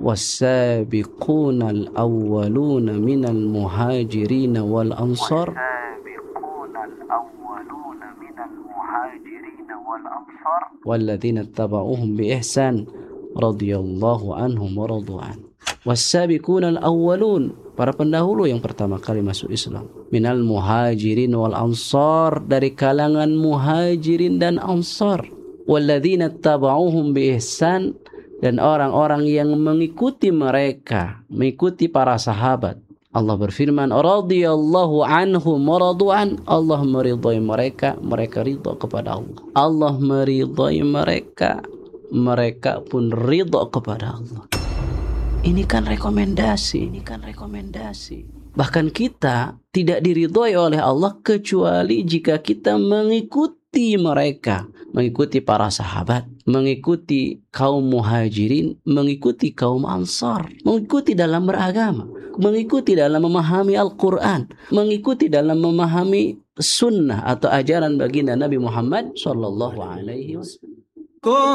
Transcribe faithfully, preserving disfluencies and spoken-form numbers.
Wassabiqunal awwaluna minal muhajirin wal ansar walladzina tabauhum bi ihsan radhiyallahu anhum wa radu'an. Wassabiqunal awwalun, para pendahulu yang pertama kali masuk Islam, minal muhajirin wal ansar, dari kalangan muhajirin dan ansar, walladzina tabauhum bi ihsan, dan orang-orang yang mengikuti mereka, mengikuti para sahabat. Allah berfirman, radhiyallahu anhum wa radu'an, Allah meridhai mereka, mereka ridha kepada Allah. Allah meridhai mereka, mereka pun ridha kepada Allah. Ini kan rekomendasi, ini kan rekomendasi. Bahkan kita tidak diridhai oleh Allah kecuali jika kita mengikuti mereka, mengikuti para sahabat, mengikuti kaum muhajirin, mengikuti kaum ansar, mengikuti dalam beragama, mengikuti dalam memahami Al-Quran, mengikuti dalam memahami sunnah atau ajaran baginda Nabi Muhammad sallallahu alaihi wasallam.